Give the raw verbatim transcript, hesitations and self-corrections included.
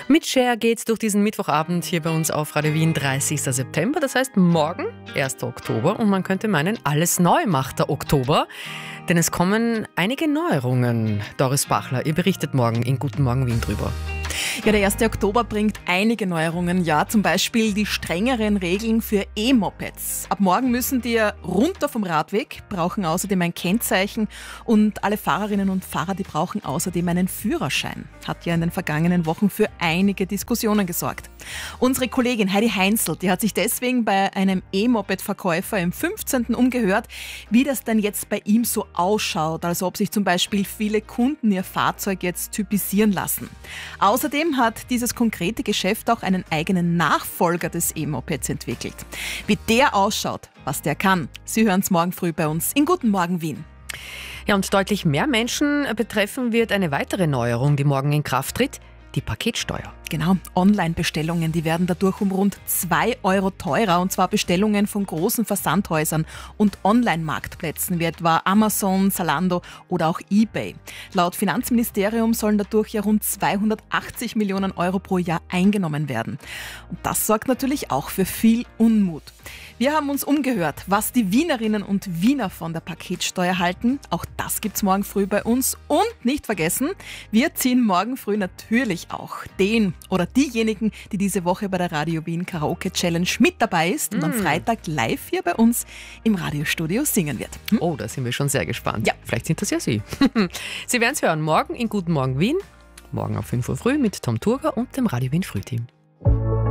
Mit Cher geht's durch diesen Mittwochabend hier bei uns auf Radio Wien, dreißigster September. Das heißt morgen, erster Oktober. Und man könnte meinen, alles neu macht der Oktober. Denn es kommen einige Neuerungen. Doris Bachler, ihr berichtet morgen in Guten Morgen Wien drüber. Ja, der erste Oktober bringt einige Neuerungen, ja, zum Beispiel die strengeren Regeln für E-Mopeds. Ab morgen müssen die runter vom Radweg, brauchen außerdem ein Kennzeichen und alle Fahrerinnen und Fahrer, die brauchen außerdem einen Führerschein. Hat ja in den vergangenen Wochen für einige Diskussionen gesorgt. Unsere Kollegin Heidi Heinzel, die hat sich deswegen bei einem E-Moped-Verkäufer im fünfzehnten umgehört, wie das denn jetzt bei ihm so ausschaut, also ob sich zum Beispiel viele Kunden ihr Fahrzeug jetzt typisieren lassen. Außerdem hat dieses konkrete Geschäft auch einen eigenen Nachfolger des E-Mopeds entwickelt. Wie der ausschaut, was der kann, Sie hören es morgen früh bei uns in Guten Morgen Wien. Ja, und deutlich mehr Menschen betreffen wird eine weitere Neuerung, die morgen in Kraft tritt: die Paketsteuer. Genau, Online-Bestellungen, die werden dadurch um rund zwei Euro teurer, und zwar Bestellungen von großen Versandhäusern und Online-Marktplätzen wie etwa Amazon, Zalando oder auch eBay. Laut Finanzministerium sollen dadurch ja rund zweihundertachtzig Millionen Euro pro Jahr eingenommen werden. Und das sorgt natürlich auch für viel Unmut. Wir haben uns umgehört, was die Wienerinnen und Wiener von der Paketsteuer halten. Auch das gibt's morgen früh bei uns. Und nicht vergessen, wir ziehen morgen früh natürlich auch den oder diejenigen, die diese Woche bei der Radio Wien Karaoke Challenge mit dabei ist und mm. am Freitag live hier bei uns im Radiostudio singen wird. Hm? Oh, da sind wir schon sehr gespannt. Ja. Vielleicht sind das ja Sie. Sie werden es hören morgen in Guten Morgen Wien. Morgen auf fünf Uhr früh mit Tom Turger und dem Radio Wien Frühteam.